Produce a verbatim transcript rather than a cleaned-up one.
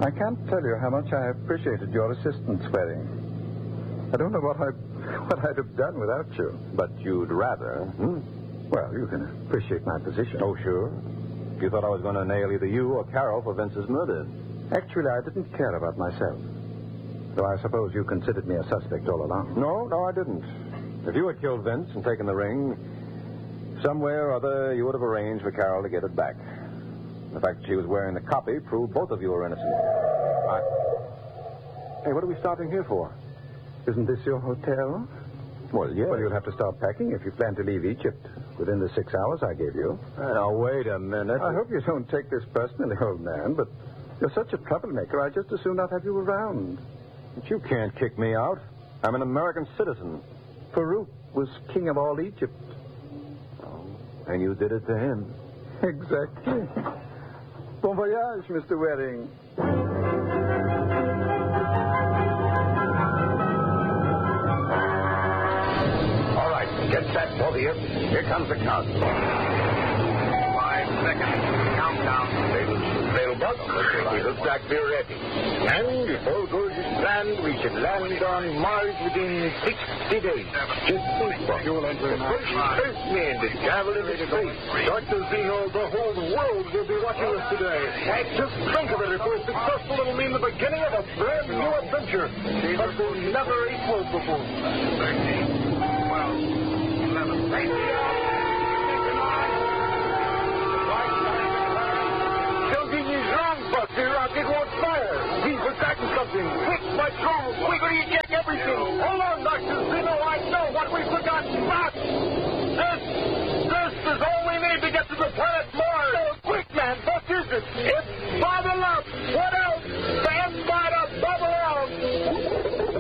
I can't tell you how much I appreciated your assistance, Waring. I don't know what I what I'd have done without you. But you'd rather, hmm? Well, you can appreciate my position. Oh, sure. You thought I was going to nail either you or Carol for Vince's murder. Actually, I didn't care about myself. Though I suppose you considered me a suspect all along. No, no, I didn't. If you had killed Vince and taken the ring, somewhere or other you would have arranged for Carol to get it back. The fact that she was wearing the copy proved both of you were innocent. I... Hey, what are we stopping here for? Isn't this your hotel? Well, yes. Well, you'll have to start packing if you plan to leave Egypt within the six hours I gave you. Uh, now, wait a minute. I hope you don't take this personally, old man, but you're such a troublemaker, I'd just as soon not have you around. But you can't kick me out. I'm an American citizen. Farouk was king of all Egypt. Oh, and you did it to him. Exactly. Bon voyage, Mister Waring. All right, get set, both of you. Here comes the count. Five seconds. Countdown. Little, little bug. It looks like we're ready. And if all goes as planned, we should land on Mars within sixty days. Just think, Buck. The first Earthman to travel into space. Doctor Zeno, the whole world will be watching us today. Just think of it. If we're successful, it'll mean the beginning of a brand new adventure. But we'll never equal before. thirteen, twelve, eleven, The rocket won't fire. He's forgotten something. Quick, my Charles, quickly eject everything. Hold on, Doctor Zeno. I know what we've forgotten. Fast. This, this is all we need to get to the planet Mars. Oh, quick, man. What is it? It's